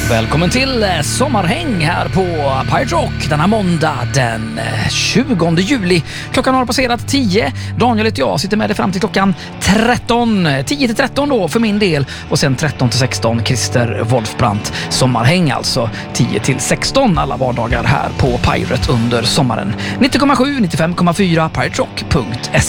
Välkommen till sommarhäng här på Pirate Rock denna måndag den 20 juli. Klockan har passerat 10. Daniel och jag sitter med dig fram till klockan 13. 10 till 13 då för min del och sen 13 till 16 Christer Wolfbrandt. Sommarhäng alltså 10 till 16 alla vardagar här på Pirate under sommaren. 90,7, 95,4 piraterock.se.